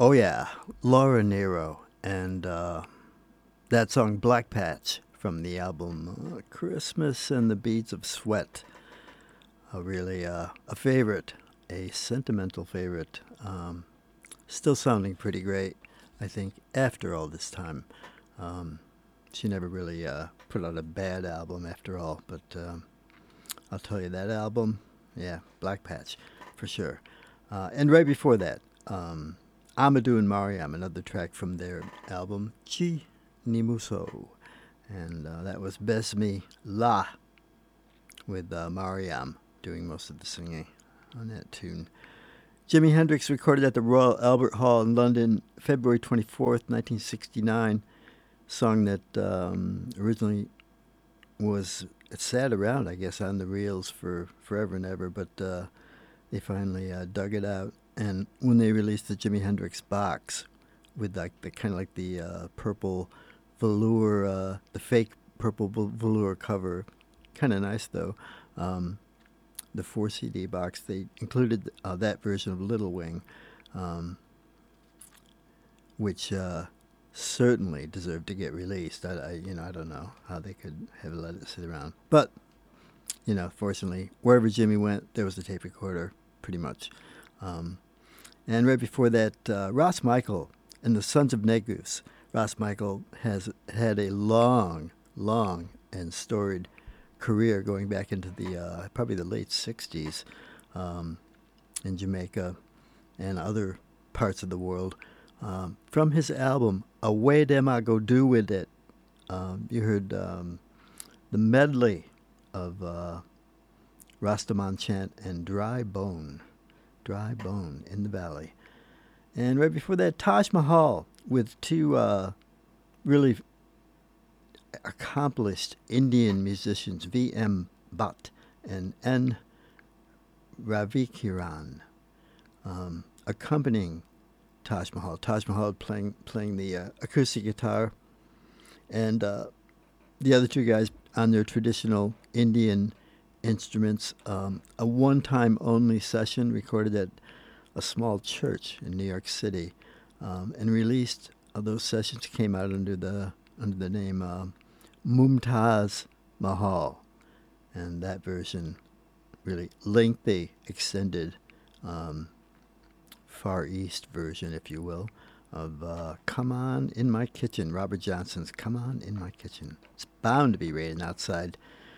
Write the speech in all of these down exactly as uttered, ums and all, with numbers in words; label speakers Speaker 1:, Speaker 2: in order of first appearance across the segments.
Speaker 1: Oh yeah, Laura Nyro and uh, that song Black Patch from the album uh, Christmas and the Beads of Sweat. A really uh, a favorite, a sentimental favorite. Um, still sounding pretty great, I think, after all this time. Um, she never really uh, put out a bad album after all, but um, I'll tell you that album, yeah, Black Patch, for sure. Uh, and right before that, um, Amadou and Mariam, another track from their album Chi Nimuso, and uh, that was Besmi La with uh, Mariam doing most of the singing on that tune. Jimi Hendrix recorded at the Royal Albert Hall in London February twenty-fourth, nineteen sixty-nine. Song that um, originally was, it sat around, I guess, on the reels for forever and ever, but uh, they finally uh, dug it out. And when they released the Jimi Hendrix box with like the kind of like the uh, purple velour, uh, the fake purple velour cover, kind of nice though. Um, the four C D box, they included uh, that version of Little Wing, um, which uh, certainly deserved to get released. I, I, you know, I don't know how they could have let it sit around, but you know, fortunately, wherever Jimmy went, there was a tape recorder, pretty much. Um, and right before that, uh, Ross Michael and the Sons of Negus. Ross Michael has had a long, long and storied career going back into the uh, probably the late sixties um, in Jamaica and other parts of the world. Um, from his album Away Dem I Go Do With It, um, you heard um, the medley of uh, Rastaman Chant and Dry Bone, Dry Bone in the Valley. And right before that, Taj Mahal with two uh, really accomplished Indian musicians, V M Bhatt and N. Ravikiran, um, accompanying Taj Mahal. Taj Mahal playing playing the uh, acoustic guitar, and uh, the other two guys on their traditional Indian instruments. Um, a one-time only session recorded at a small church in New York City, um, and released. Uh, those sessions came out under the under the name uh, Mumtaz Mahal, and that version, really lengthy, extended, um, Far East version, if you will, of uh, Come On In My Kitchen, Robert Johnson's Come On In My Kitchen. It's bound to be raining outside,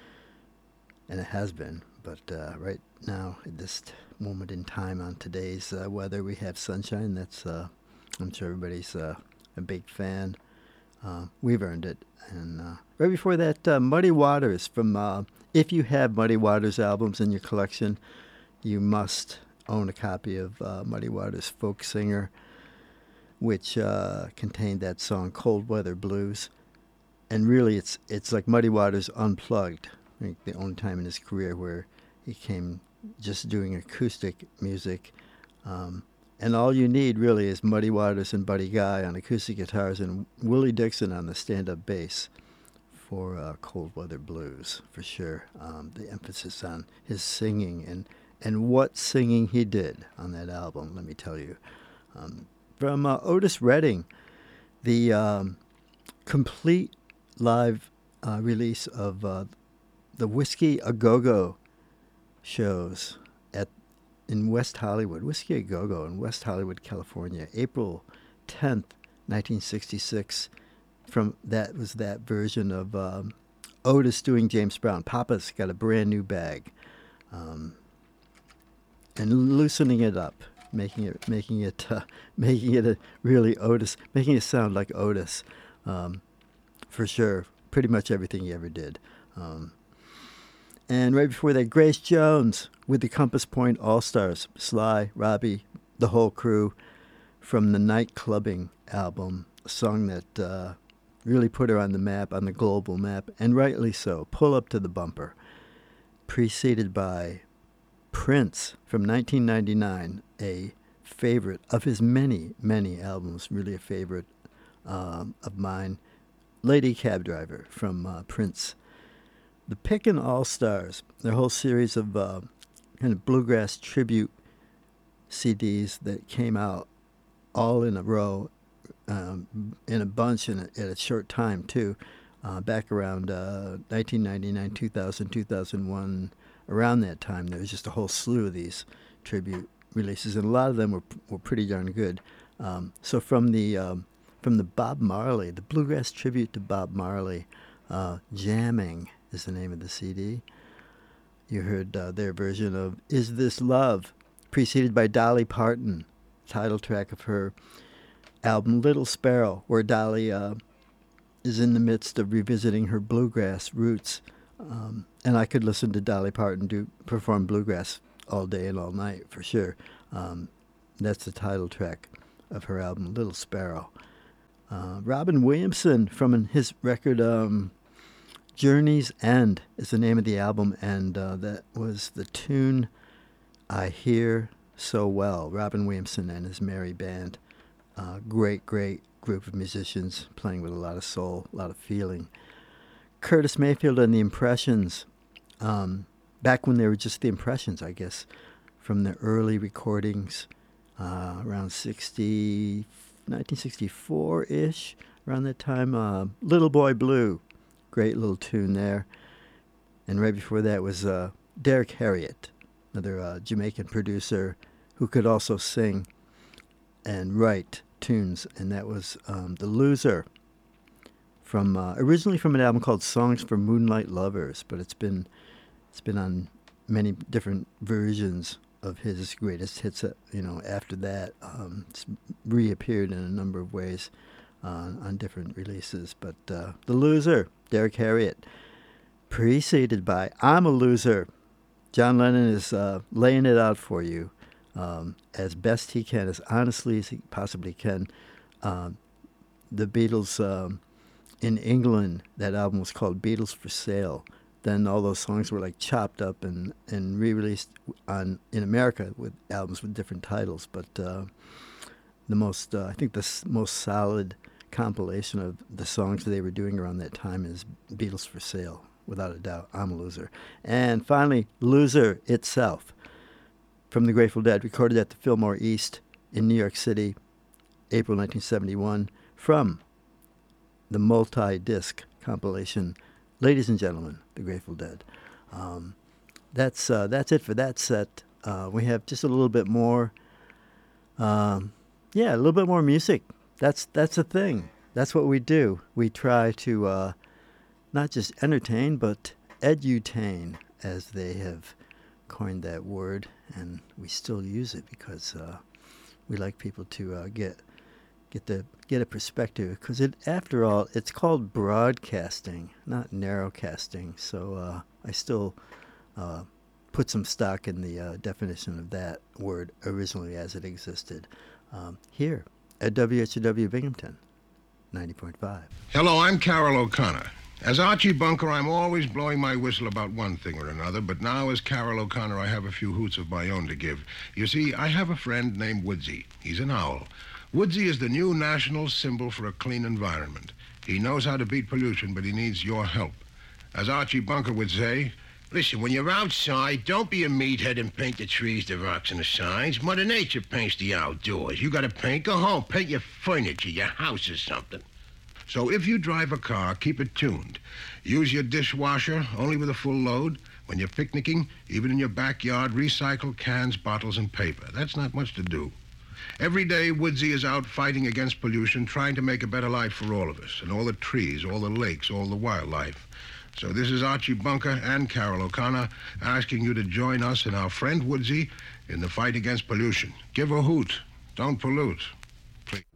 Speaker 1: and it has been, but uh, right now, at this t- moment in time on today's uh, weather, we have sunshine. That's, uh, I'm sure everybody's uh, a big fan. Uh, we've earned it. And uh, right before that, uh, Muddy Waters from, uh, if you have Muddy Waters albums in your collection, you must own a copy of uh, Muddy Waters Folk Singer, which uh, contained that song Cold Weather Blues. And really, it's it's like Muddy Waters unplugged. I think the only time in his career where he came just doing acoustic music. Um, and all you need really is Muddy Waters and Buddy Guy on acoustic guitars and Willie Dixon on the stand-up bass for uh, Cold Weather Blues, for sure. Um, the emphasis on his singing and, and what singing he did on that album, let me tell you. Um, from uh, Otis Redding, the um, complete live uh, release of uh, the Whiskey A Go-Go shows at in West Hollywood, Whiskey A Go-Go in West Hollywood, California, April tenth, nineteen sixty-six. From that was that version of um, Otis doing James Brown. Papa's got a brand new bag, um, and loosening it up, making it making it uh, making it a really Otis, making it sound like Otis, um, for sure. Pretty much everything he ever did. Um, And right before that, Grace Jones with the Compass Point All-Stars, Sly, Robbie, the whole crew, from the Night Clubbing album, a song that uh, really put her on the map, on the global map, and rightly so, Pull Up to the Bumper, preceded by Prince from nineteen ninety-nine, a favorite of his many, many albums, really a favorite um, of mine, Lady Cab Driver from uh, Prince. The Pickin' All-Stars, their whole series of uh, kind of bluegrass tribute C Ds that came out all in a row, um, in a bunch in a, at a short time too. Uh, back around uh, nineteen ninety-nine, two thousand, two thousand one, around that time, there was just a whole slew of these tribute releases, and a lot of them were were pretty darn good. Um, so from the um, from the Bob Marley, the bluegrass tribute to Bob Marley, uh, Jamming is the name of the C D. You heard uh, their version of "Is This Love," preceded by Dolly Parton, title track of her album Little Sparrow, where Dolly uh, is in the midst of revisiting her bluegrass roots. Um, and I could listen to Dolly Parton do perform bluegrass all day and all night for sure. Um, that's the title track of her album Little Sparrow. Uh, Robin Williamson from his record um, Journey's End is the name of the album, and uh, that was the tune I Hear So Well. Robin Williamson and his merry band. Uh, great, great group of musicians playing with a lot of soul, a lot of feeling. Curtis Mayfield and the Impressions, um, back when they were just the Impressions, I guess, from the early recordings, uh, around sixty, nineteen sixty-four-ish, around that time. Uh, Little Boy Blue, great little tune there. And right before that was uh, Derek Harriott, another uh, Jamaican producer who could also sing and write tunes, and that was um, The Loser, from uh, originally from an album called Songs for Moonlight Lovers, but it's been it's been on many different versions of his greatest hits. Uh, you know, after that, um, it's reappeared in a number of ways uh, on different releases. But uh, The Loser, Derek Harriott, preceded by I'm a Loser. John Lennon is uh, laying it out for you. Um, as best he can, as honestly as he possibly can. Um, the Beatles um, in England, that album was called Beatles for Sale. Then all those songs were like chopped up and, and re-released on in America with albums with different titles. But uh, the most, uh, I think the s- most solid compilation of the songs that they were doing around that time is Beatles for Sale, without a doubt. I'm a Loser. And finally, Loser itself, from the Grateful Dead, recorded at the Fillmore East in New York City, April nineteen seventy-one, from the multi-disc compilation, Ladies and Gentlemen, the Grateful Dead. Um, that's uh, that's it for that set. Uh, we have just a little bit more, um, yeah, a little bit more music. That's that's a thing. That's what we do. We try to uh, not just entertain, but edutain, as they have coined that word, and we still use it because uh, we like people to uh, get get the get a perspective. Because it, after all, it's called broadcasting, not narrowcasting. So uh, I still uh, put some stock in the uh, definition of that word originally as it existed. Um, here at W H W Binghamton, ninety point five.
Speaker 2: Hello, I'm Carol O'Connor. As Archie Bunker, I'm always blowing my whistle about one thing or another, but now as Carol O'Connor, I have a few hoots of my own to give. You see, I have a friend named Woodsy. He's an owl. Woodsy is the new national symbol for a clean environment. He knows how to beat pollution, but he needs your help. As Archie Bunker would say, listen, when you're outside, don't be a meathead and paint the trees, the rocks, and the signs. Mother Nature paints the outdoors. You gotta paint, go home, paint your furniture, your house or something. So if you drive a car, keep it tuned. Use your dishwasher only with a full load. When you're picnicking, even in your backyard, recycle cans, bottles, and paper. That's not much to do. Every day, Woodsy is out fighting against pollution, trying to make a better life for all of us, and all the trees, all the lakes, all the wildlife. So this is Archie Bunker and Carol O'Connor asking you to join us and our friend Woodsy in the fight against pollution. Give a hoot. Don't pollute.